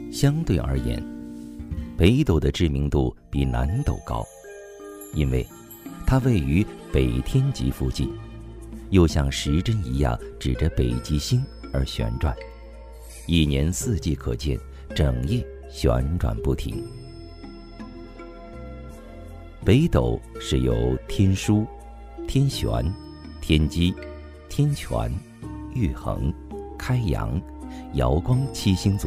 相对而言，北斗的知名度比南斗高，因为它位于北天极附近，又像时针一样指着北极星而旋转，一年四季可见，整夜旋转不停。北斗是由天枢、天璇、天机、天权、玉衡、开阳、瑶光7星组